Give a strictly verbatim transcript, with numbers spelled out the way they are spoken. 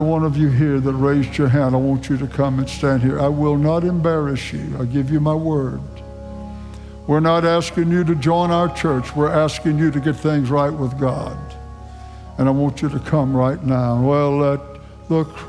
One of you here that raised your hand, I want you to come and stand here. I will not embarrass you. I give you my word. We're not asking you to join our church. We're asking you to get things right with God. And I want you to come right now. Well, let the